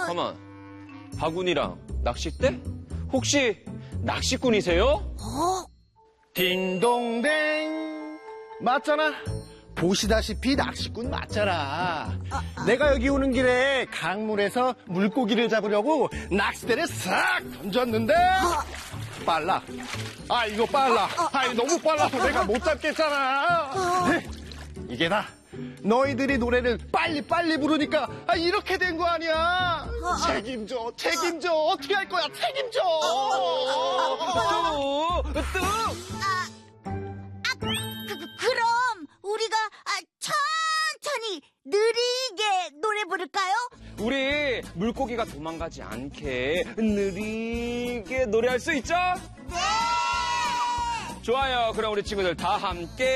가만. 바구니랑 낚싯대? 혹시 낚시꾼이세요? 딩동댕. 맞잖아. 보시다시피 낚시꾼 맞잖아. 내가 여기 오는 길에 강물에서 물고기를 잡으려고 낚싯대를 싹 던졌는데 빨라. 이거 빨라. 너무 빨라서 내가 못 잡겠잖아. 이게 다 너희들이 노래를 빨리 부르니까 이렇게 된 거 아니야. 책임져. 어떻게 할 거야. 책임져. 그럼 우리가 천천히 느리게 노래 부를까요? 우리 물고기가 도망가지 않게 느리게 노래할 수 있죠? 네! 좋아요. 그럼 우리 친구들 다 함께